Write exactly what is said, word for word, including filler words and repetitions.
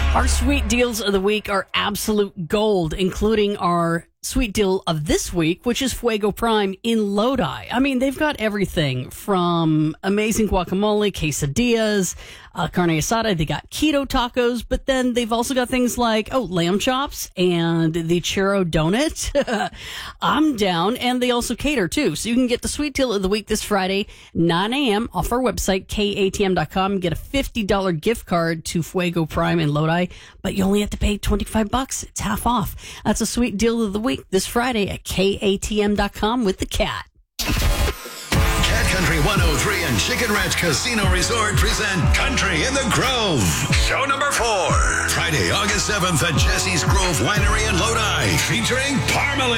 Our sweet deals of the week are absolute gold, including our sweet deal of this week, which is Fuego Prime in Lodi. I mean, they've got everything from amazing guacamole, quesadillas, uh, carne asada. They got keto tacos, but then they've also got things like, oh, lamb chops and the churro donut. I'm down. And they also cater, too. So you can get the sweet deal of the week this Friday, nine a.m. off our website, K A T M dot com. Get a fifty dollars gift card to Fuego Prime in Lodi, but you only have to pay twenty-five bucks. It's half off. That's a sweet deal of the week this Friday at K A T M dot com with the cat. Cat Country one oh three and Chicken Ranch Casino Resort present Country in the Grove. Show number four. Friday, August seventh at Jesse's Grove Winery in Lodi, featuring Parmalee.